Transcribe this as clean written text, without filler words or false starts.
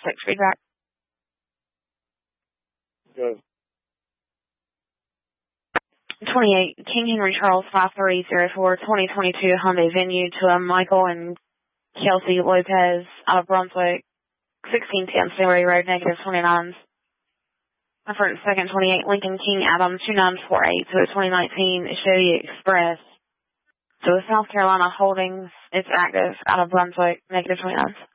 6 feedback. Good. 28, King Henry Charles 5304, 2022 Hyundai Venue to a Michael and Kelsey Lopez out of Brunswick, 1610 Stingray Road, negative 29s. My first, second, 28, Lincoln King Adam 2948 to a 2019 Chevy Express. So South Carolina Holdings, it's active out of Brunswick, negative 29s.